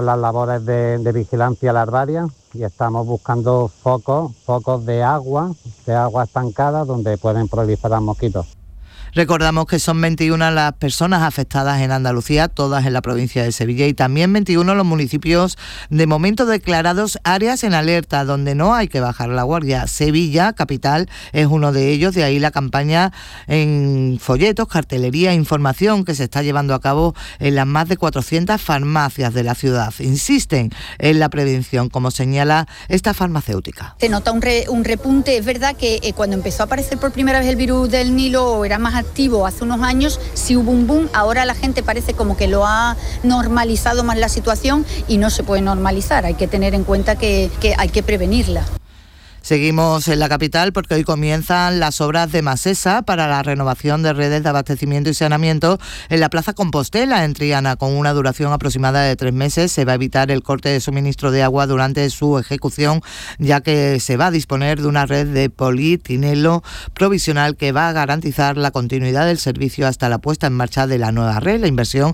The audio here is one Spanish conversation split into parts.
las labores de vigilancia larvaria y estamos buscando focos de agua estancada donde pueden proliferar mosquitos. Recordamos que son 21 las personas afectadas en Andalucía, todas en la provincia de Sevilla, y también 21 los municipios de momento declarados áreas en alerta, donde no hay que bajar la guardia. Sevilla, capital, es uno de ellos, de ahí la campaña en folletos, cartelería e información que se está llevando a cabo en las más de 400 farmacias de la ciudad. Insisten en la prevención, como señala esta farmacéutica. Se nota un repunte. Es verdad que cuando empezó a aparecer por primera vez el virus del Nilo era más activo hace unos años, sí hubo un boom, ahora la gente parece como que lo ha normalizado más la situación y no se puede normalizar, hay que tener en cuenta que hay que prevenirla. Seguimos en la capital porque hoy comienzan las obras de Masesa para la renovación de redes de abastecimiento y saneamiento en la Plaza Compostela en Triana, con una duración aproximada de 3 meses. Se va a evitar el corte de suministro de agua durante su ejecución, ya que se va a disponer de una red de polietileno provisional que va a garantizar la continuidad del servicio hasta la puesta en marcha de la nueva red. La inversión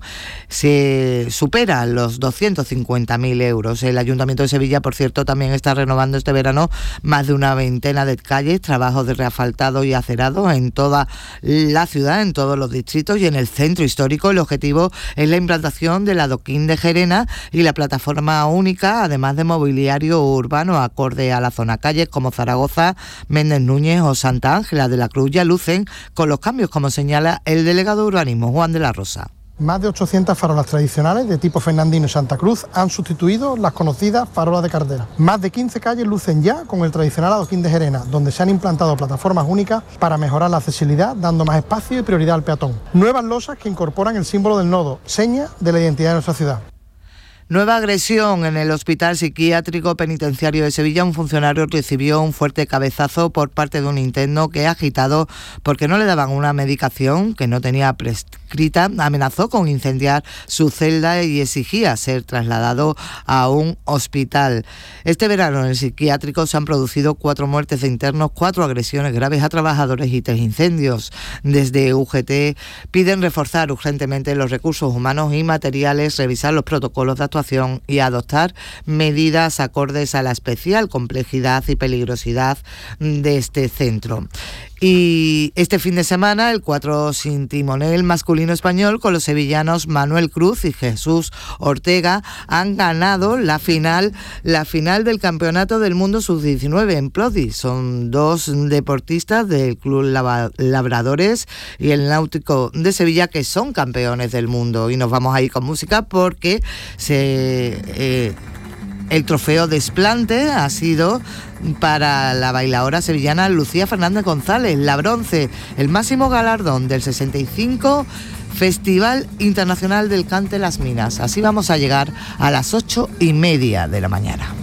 se supera los 250.000 euros. El Ayuntamiento de Sevilla, por cierto, también está renovando este verano más de una veintena de calles, trabajos de reasfaltado y acerado en toda la ciudad, en todos los distritos y en el centro histórico. El objetivo es la implantación del adoquín de Gerena y la plataforma única, además de mobiliario urbano acorde a la zona. Calles como Zaragoza, Méndez Núñez o Santa Ángela de la Cruz ya lucen con los cambios, como señala el delegado de urbanismo, Juan de la Rosa. Más de 800 farolas tradicionales de tipo Fernandino y Santa Cruz han sustituido las conocidas farolas de cartera. Más de 15 calles lucen ya con el tradicional adoquín de Gerena, donde se han implantado plataformas únicas para mejorar la accesibilidad, dando más espacio y prioridad al peatón. Nuevas losas que incorporan el símbolo del nodo, seña de la identidad de nuestra ciudad. Nueva agresión en el Hospital Psiquiátrico Penitenciario de Sevilla. Un funcionario recibió un fuerte cabezazo por parte de un interno que, agitado porque no le daban una medicación que no tenía prescrita, amenazó con incendiar su celda y exigía ser trasladado a un hospital. Este verano en el psiquiátrico se han producido 4 muertes de internos, 4 agresiones graves a trabajadores y 3 incendios. Desde UGT piden reforzar urgentemente los recursos humanos y materiales, revisar los protocolos de actuación y adoptar medidas acordes a la especial complejidad y peligrosidad de este centro. Y este fin de semana el 4 sin timonel masculino español con los sevillanos Manuel Cruz y Jesús Ortega han ganado la final del Campeonato del Mundo Sub-19 en Plodi. Son 2 deportistas del Club Labradores y el Náutico de Sevilla que son campeones del mundo. Y nos vamos a ir con música porque el trofeo Desplante ha sido para la bailaora sevillana Lucía Fernández González, la bronce, el máximo galardón del 65 Festival Internacional del Cante Las Minas. Así vamos a llegar a las 8:30 de la mañana.